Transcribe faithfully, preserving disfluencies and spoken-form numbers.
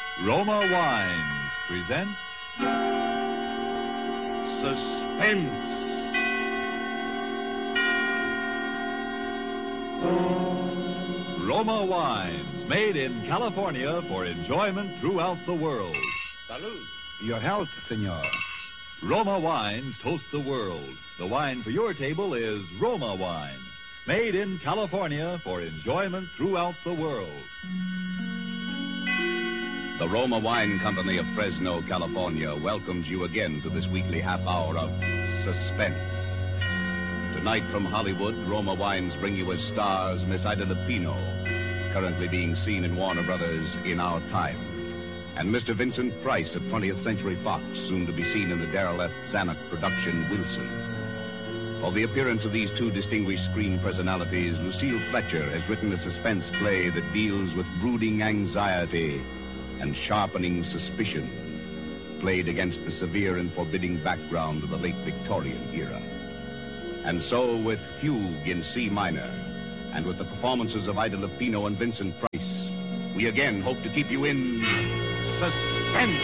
Roma Wines present Suspense. Roma Wines, made in California for enjoyment throughout the world. Salud. Your health, senor. Roma Wines toast the world. The wine for your table is Roma Wine, made in California for enjoyment throughout the world. The Roma Wine Company of Fresno, California, welcomes you again to this weekly half hour of Suspense. Tonight from Hollywood, Roma Wines bring you as stars Miss Ida Lupino, currently being seen in Warner Brothers In Our Time, and Mister Vincent Price of twentieth Century Fox, soon to be seen in the Darrell F. Zanuck production Wilson. For the appearance of these two distinguished screen personalities, Lucille Fletcher has written a suspense play that deals with brooding anxiety and sharpening suspicion, played against the severe and forbidding background of the late Victorian era. And so, with Fugue in C minor, and with the performances of Ida Lupino and Vincent Price, we again hope to keep you in suspense.